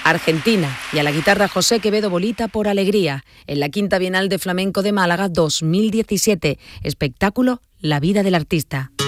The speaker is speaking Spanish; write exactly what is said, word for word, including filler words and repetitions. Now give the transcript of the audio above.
Argentina, y a la guitarra José Quevedo Bolita por Alegría, en la Quinta Bienal de Flamenco de Málaga dos mil diecisiete, espectáculo La vida del artista.